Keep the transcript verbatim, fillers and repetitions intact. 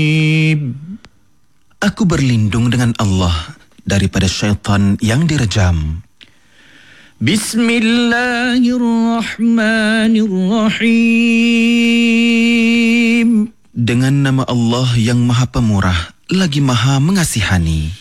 Aku berlindung dengan Allah daripada syaitan yang direjam. Bismillahirrahmanirrahim. Dengan nama Allah yang Maha Pemurah lagi Maha Mengasihani.